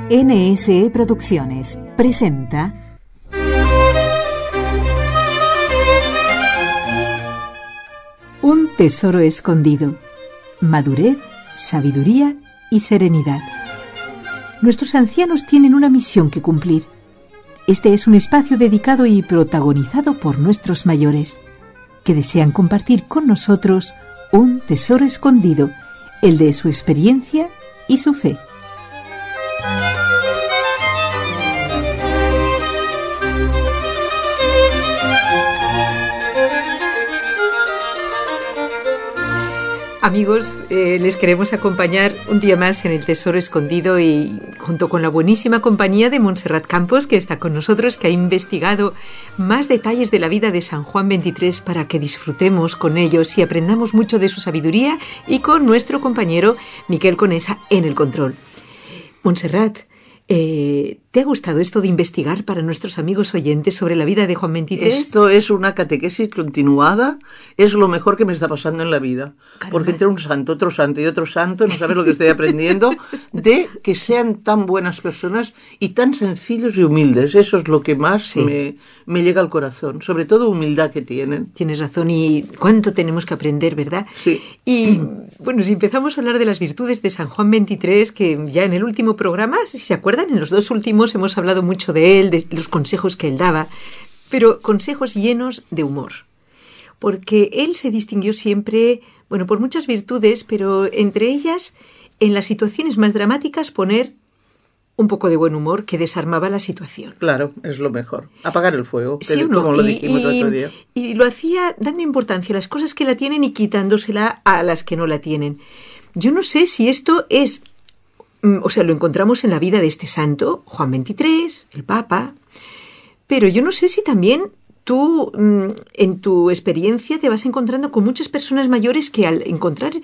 NSE Producciones presenta Un tesoro escondido, madurez, sabiduría y serenidad. Nuestros ancianos tienen una misión que cumplir. Este es un espacio dedicado y protagonizado por nuestros mayores, que desean compartir con nosotros un tesoro escondido, el de su experiencia y su fe. Amigos, les queremos acompañar un día más en el Tesoro Escondido y junto con la buenísima compañía de Montserrat Campos, que está con nosotros, que ha investigado más detalles de la vida de San Juan XXIII para que disfrutemos con ellos y aprendamos mucho de su sabiduría, y con nuestro compañero Miquel Conesa en el control. Montserrat, ¿te ha gustado esto de investigar para nuestros amigos oyentes sobre la vida de Juan XXIII? Esto es una catequesis continuada, es lo mejor que me está pasando en la vida. Caramba. Porque entre un santo, otro santo y otro santo, no sabes lo que estoy aprendiendo, de que sean tan buenas personas y tan sencillos y humildes. Eso es lo que más me llega al corazón, sobre todo humildad que tienen. Tienes razón, y cuánto tenemos que aprender, ¿verdad? Sí. Y bueno, si empezamos a hablar de las virtudes de San Juan XXIII, que ya en el último programa, si se acuerdan, en los dos últimos hemos hablado mucho de él, de los consejos que él daba, pero consejos llenos de humor. Porque él se distinguió siempre, bueno, por muchas virtudes, pero entre ellas, en las situaciones más dramáticas, poner un poco de buen humor que desarmaba la situación. Claro, es lo mejor. Apagar el fuego, ¿Sí o no? como lo dijimos el otro día. Y lo hacía dando importancia a las cosas que la tienen y quitándosela a las que no la tienen. Yo no sé si esto es... O sea, lo encontramos en la vida de este santo, Juan XXIII, el Papa, pero yo no sé si también tú, en tu experiencia, te vas encontrando con muchas personas mayores que al encontrar